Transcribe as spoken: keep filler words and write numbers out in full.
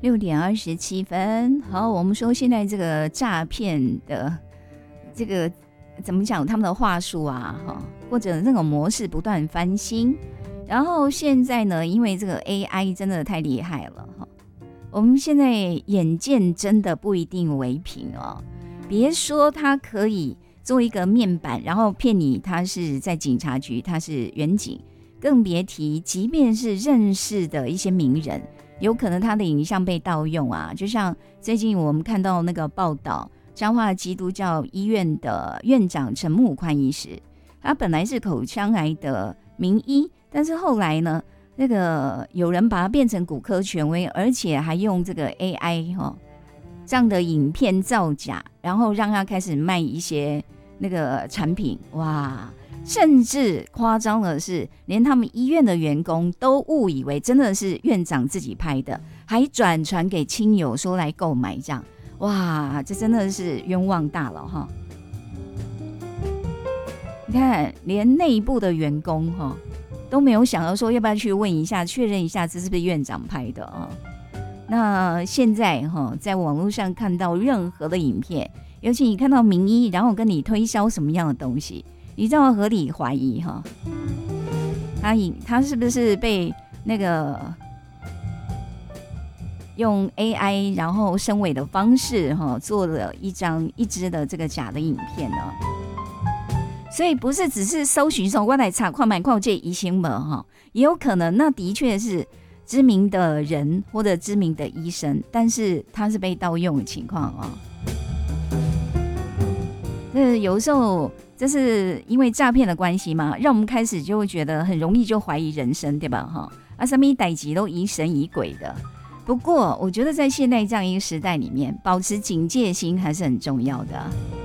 六点二十七分。好，我们说现在这个诈骗的这个怎么讲，他们的话术啊，或者那种模式不断翻新。然后现在呢，因为这个 A I 真的太厉害了，我们现在眼见真的不一定为凭哦。别说它可以做一个面板，然后骗你他是在警察局，他是员警，更别提即便是认识的一些名人，有可能他的影像被盗用啊。就像最近我们看到那个报道，彰化基督教医院的院长陈木宽医师，他本来是口腔癌的名医，但是后来呢，那个有人把它变成骨科权威，而且还用这个 A I 哈、哦、这样的影片造假，然后让他开始卖一些那个产品，哇！甚至夸张的是，连他们医院的员工都误以为真的是院长自己拍的，还转传给亲友说来购买，这样，哇！这真的是冤枉大了哈！你看，连内部的员工哈都没有想到说要不要去问一下，确认一下这是不是院长拍的啊？那现在哈，在网络上看到任何的影片，尤其你看到名医，然后跟你推销什么样的东西，你就要合理怀疑哈，他他是不是被那个用 A I 然后深伪的方式哈做了一张一支的这个假的影片呢？所以不是只是搜寻说我来查看买看这疑心门哈，也有可能那的确是知名的人或者知名的医生，但是他是被盗用的情况啊。那有时候这是因为诈骗的关系嘛，让我们开始就会觉得很容易就怀疑人生，对吧？哈，啊，什么代志都疑神疑鬼的。不过我觉得在现在这样一个时代里面，保持警戒心还是很重要的啊。